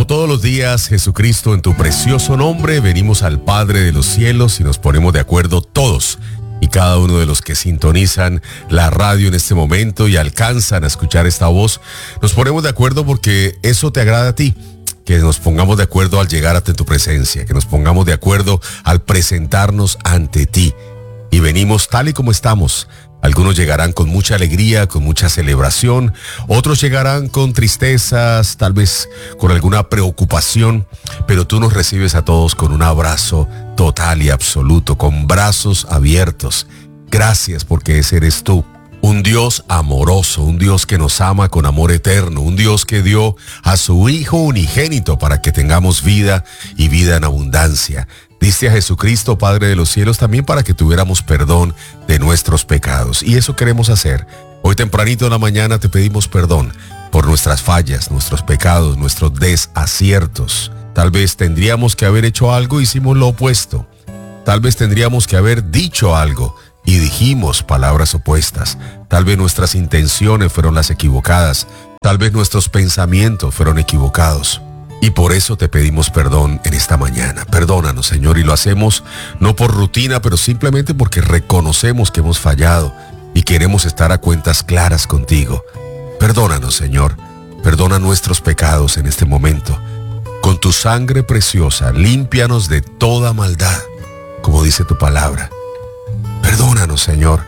Como todos los días, Jesucristo, en tu precioso nombre, venimos al Padre de los cielos y nos ponemos de acuerdo todos y cada uno de los que sintonizan la radio en este momento y alcanzan a escuchar esta voz. Nos ponemos de acuerdo porque eso te agrada a ti, que nos pongamos de acuerdo al llegar ante tu presencia, que nos pongamos de acuerdo al presentarnos ante ti. Y venimos tal y como estamos. Algunos llegarán con mucha alegría, con mucha celebración. Otros llegarán con tristezas, tal vez con alguna preocupación. Pero tú nos recibes a todos con un abrazo total y absoluto, con brazos abiertos. Gracias porque ese eres tú. Un Dios amoroso, un Dios que nos ama con amor eterno, un Dios que dio a su Hijo unigénito para que tengamos vida y vida en abundancia. Diste a Jesucristo, Padre de los cielos, también para que tuviéramos perdón de nuestros pecados. Y eso queremos hacer. Hoy tempranito en la mañana te pedimos perdón por nuestras fallas, nuestros pecados, nuestros desaciertos. Tal vez tendríamos que haber hecho algo, hicimos lo opuesto. Tal vez tendríamos que haber dicho algo y dijimos palabras opuestas. Tal vez nuestras intenciones fueron las equivocadas. Tal vez nuestros pensamientos fueron equivocados. Y por eso te pedimos perdón en esta mañana. Perdónanos, Señor, y lo hacemos no por rutina, pero simplemente porque reconocemos que hemos fallado y queremos estar a cuentas claras contigo. Perdónanos, Señor. Perdona nuestros pecados en este momento. Con tu sangre preciosa, límpianos de toda maldad, como dice tu palabra. Perdónanos, Señor.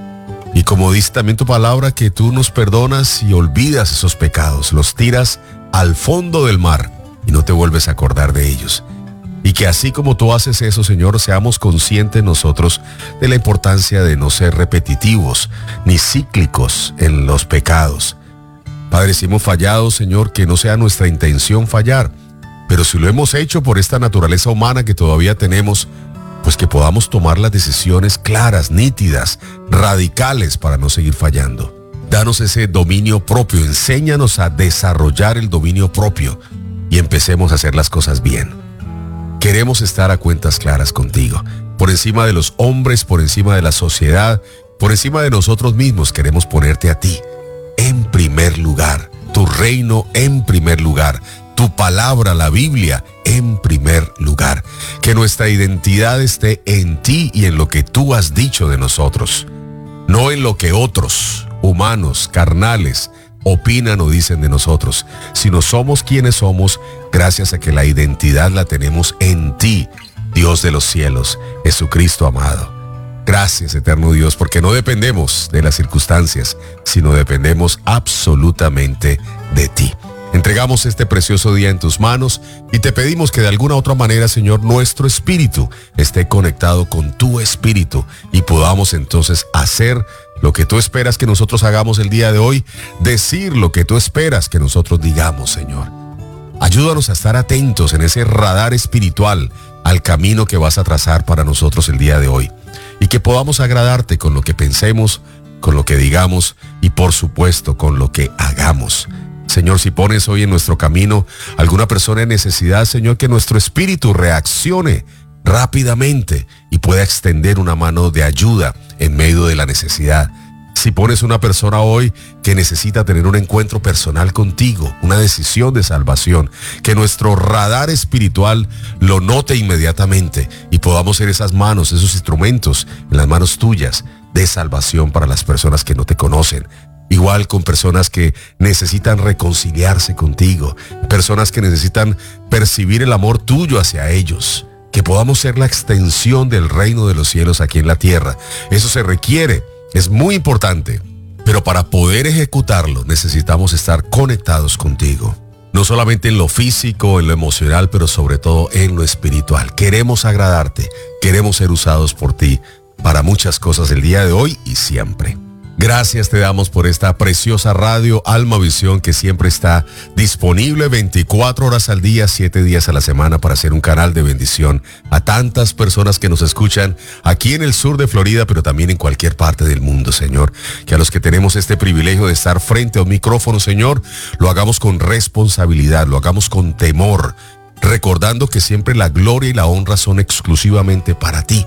Y como dice también tu palabra, que tú nos perdonas y olvidas esos pecados, los tiras al fondo del mar y no te vuelves a acordar de ellos. Y que así como tú haces eso, Señor, seamos conscientes nosotros de la importancia de no ser repetitivos ni cíclicos en los pecados. Padre, si hemos fallado, Señor, que no sea nuestra intención fallar, pero si lo hemos hecho por esta naturaleza humana que todavía tenemos, pues que podamos tomar las decisiones claras, nítidas, radicales para no seguir fallando. Danos ese dominio propio, enséñanos a desarrollar el dominio propio y empecemos a hacer las cosas bien. Queremos estar a cuentas claras contigo, por encima de los hombres, por encima de la sociedad, por encima de nosotros mismos. Queremos ponerte a ti en primer lugar, tu reino en primer lugar, tu palabra, la Biblia, en primer lugar. Que nuestra identidad esté en ti y en lo que tú has dicho de nosotros, no en lo que otros humanos, carnales, opinan o dicen de nosotros, sino somos quienes somos gracias a que la identidad la tenemos en ti, Dios de los cielos, Jesucristo amado. Gracias, eterno Dios, porque no dependemos de las circunstancias, sino dependemos absolutamente de ti. Entregamos este precioso día en tus manos y te pedimos que de alguna otra manera, Señor, nuestro espíritu esté conectado con tu espíritu y podamos entonces hacer lo que tú esperas que nosotros hagamos el día de hoy, decir lo que tú esperas que nosotros digamos, Señor. Ayúdanos a estar atentos en ese radar espiritual al camino que vas a trazar para nosotros el día de hoy y que podamos agradarte con lo que pensemos, con lo que digamos y por supuesto con lo que hagamos. Señor, si pones hoy en nuestro camino alguna persona en necesidad, Señor, que nuestro espíritu reaccione rápidamente y pueda extender una mano de ayuda en medio de la necesidad. Si pones una persona hoy que necesita tener un encuentro personal contigo, una decisión de salvación, que nuestro radar espiritual lo note inmediatamente y podamos ser esas manos, esos instrumentos en las manos tuyas de salvación para las personas que no te conocen. Igual con personas que necesitan reconciliarse contigo, personas que necesitan percibir el amor tuyo hacia ellos. Que podamos ser la extensión del reino de los cielos aquí en la tierra. Eso se requiere, es muy importante. Pero para poder ejecutarlo necesitamos estar conectados contigo. No solamente en lo físico, en lo emocional, pero sobre todo en lo espiritual. Queremos agradarte, queremos ser usados por ti para muchas cosas el día de hoy y siempre. Gracias te damos por esta preciosa radio Alma Visión que siempre está disponible 24 horas al día, 7 días a la semana para ser un canal de bendición a tantas personas que nos escuchan aquí en el sur de Florida, pero también en cualquier parte del mundo, Señor. Que a los que tenemos este privilegio de estar frente a un micrófono, Señor, lo hagamos con responsabilidad, lo hagamos con temor, recordando que siempre la gloria y la honra son exclusivamente para ti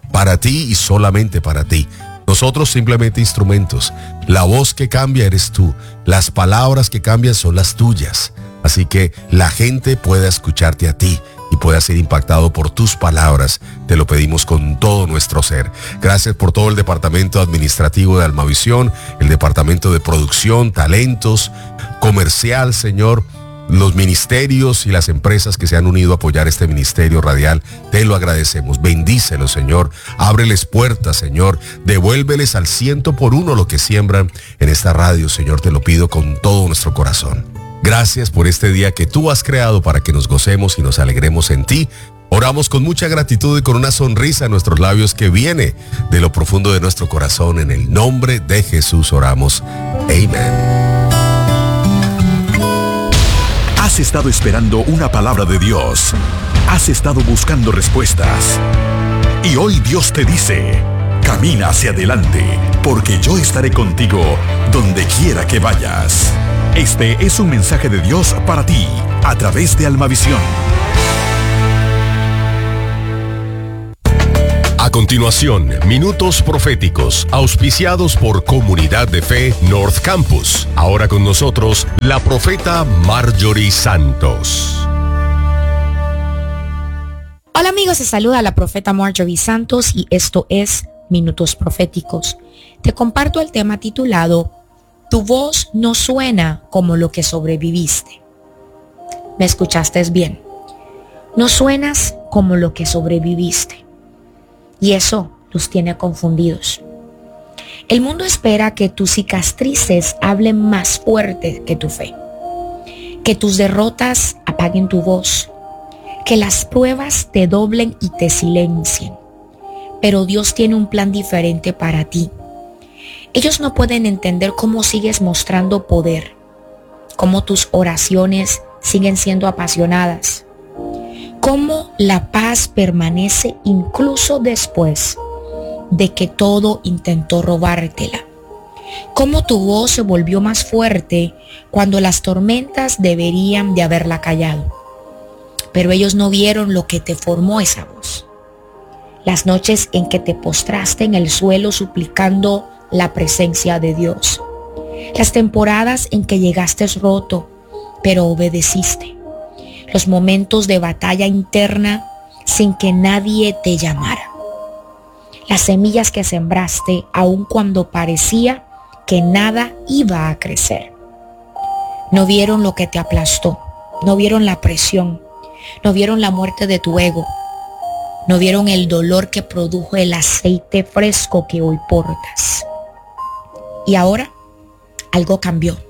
y solamente para ti. Nosotros simplemente instrumentos. La voz que cambia eres tú. Las palabras que cambian son las tuyas. Así que la gente pueda escucharte a ti y pueda ser impactado por tus palabras. Te lo pedimos con todo nuestro ser. Gracias por todo el departamento administrativo de Almavisión, el departamento de producción, talentos, comercial, Señor, los ministerios y las empresas que se han unido a apoyar este ministerio radial. Te lo agradecemos. Bendícelos, Señor. Ábreles puertas, Señor. Devuélveles al 100 por 1 lo que siembran en esta radio, Señor. Te lo pido con todo nuestro corazón. Gracias por este día que tú has creado para que nos gocemos y nos alegremos en ti. Oramos con mucha gratitud y con una sonrisa en nuestros labios que viene de lo profundo de nuestro corazón. En el nombre de Jesús oramos. Amén. Has estado esperando una palabra de Dios. Has estado buscando respuestas. Y hoy Dios te dice: camina hacia adelante, porque yo estaré contigo donde quiera que vayas. Este es un mensaje de Dios para ti, a través de Almavisión. A continuación, minutos proféticos, auspiciados por Comunidad de Fe North Campus. Ahora con nosotros, la profeta Marjorie Santos. Hola amigos, se saluda la profeta Marjorie Santos y esto es Minutos Proféticos. Te comparto el tema titulado Tu voz no suena como lo que sobreviviste. ¿Me escuchaste bien? No suenas como lo que sobreviviste. Y eso los tiene confundidos. El mundo espera que tus cicatrices hablen más fuerte que tu fe. Que tus derrotas apaguen tu voz. Que las pruebas te doblen y te silencien. Pero Dios tiene un plan diferente para ti. Ellos no pueden entender cómo sigues mostrando poder, cómo tus oraciones siguen siendo apasionadas, cómo la paz permanece incluso después de que todo intentó robártela, cómo tu voz se volvió más fuerte cuando las tormentas deberían de haberla callado. Pero ellos no vieron lo que te formó esa voz. Las noches en que te postraste en el suelo suplicando la presencia de Dios. Las temporadas en que llegaste roto, pero obedeciste. Los momentos de batalla interna sin que nadie te llamara. Las semillas que sembraste aun cuando parecía que nada iba a crecer. No vieron lo que te aplastó. No vieron la presión. No vieron la muerte de tu ego. No vieron el dolor que produjo el aceite fresco que hoy portas. Y ahora algo cambió.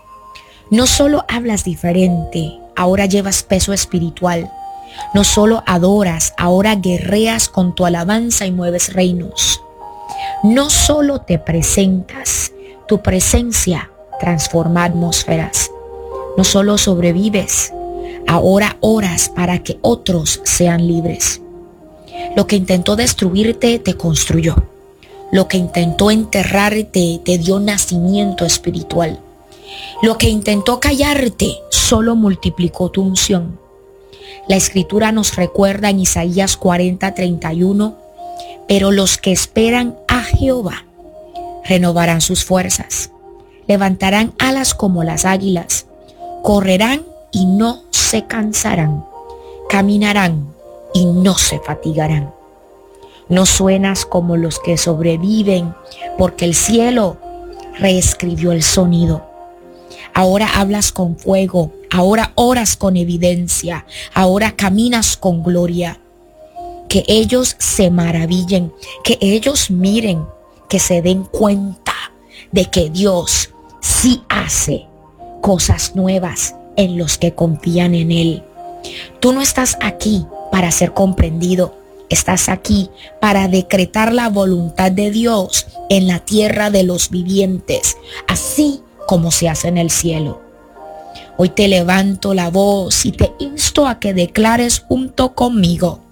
No solo hablas diferente, ahora llevas peso espiritual. No solo adoras, ahora guerreas con tu alabanza y mueves reinos. No solo te presentas, tu presencia transforma atmósferas. No solo sobrevives, ahora oras para que otros sean libres. Lo que intentó destruirte te construyó. Lo que intentó enterrarte te dio nacimiento espiritual. Lo que intentó callarte solo multiplicó tu unción. La escritura nos recuerda en Isaías 40:31, pero los que esperan a Jehová renovarán sus fuerzas, levantarán alas como las águilas, correrán y no se cansarán, caminarán y no se fatigarán. No suenas como los que sobreviven, porque el cielo reescribió el sonido. Ahora hablas con fuego, ahora oras con evidencia, ahora caminas con gloria. Que ellos se maravillen, que ellos miren, que se den cuenta de que Dios sí hace cosas nuevas en los que confían en Él. Tú no estás aquí para ser comprendido. Estás aquí para decretar la voluntad de Dios en la tierra de los vivientes, así como se hace en el cielo. Hoy te levanto la voz y te insto a que declares junto conmigo: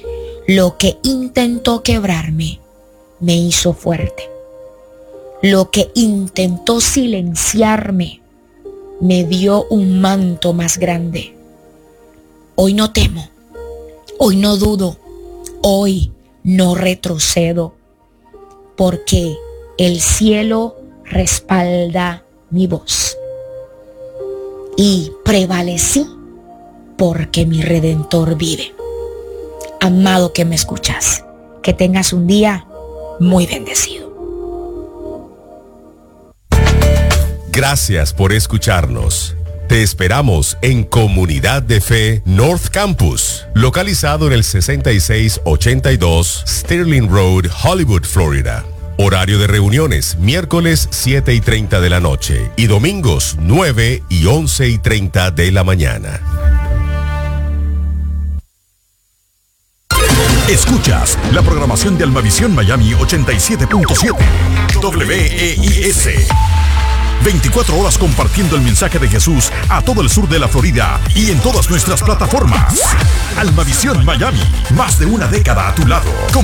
lo que intentó quebrarme, me hizo fuerte. Lo que intentó silenciarme, me dio un manto más grande. Hoy no temo, hoy no dudo. Hoy no retrocedo, porque el cielo respalda mi voz. y prevalecí porque mi Redentor vive. Amado que me escuchas, que tengas un día muy bendecido. Gracias por escucharnos. Te esperamos en Comunidad de Fe North Campus, localizado en el 6682 Sterling Road, Hollywood, Florida. Horario de reuniones, miércoles 7:30 de la noche y domingos 9 y 11:30 de la mañana. Escuchas la programación de Almavisión Miami 87.7 WEIS. 24 horas compartiendo el mensaje de Jesús a todo el sur de la Florida y en todas nuestras plataformas. Almavisión Miami, más de una década a tu lado.